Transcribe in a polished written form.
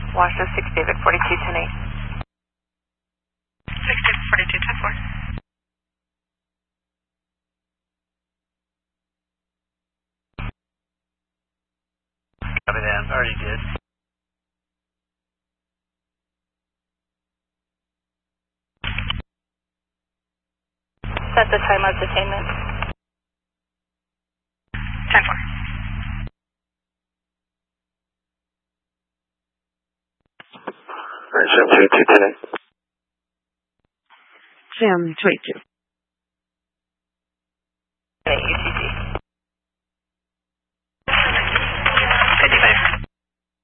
Washington 6 David 4210-8. 6 David 4210-4. Copy that. Already did. Set the time of detainment. 10-4. Sam 3210-8. Sam 22. UTC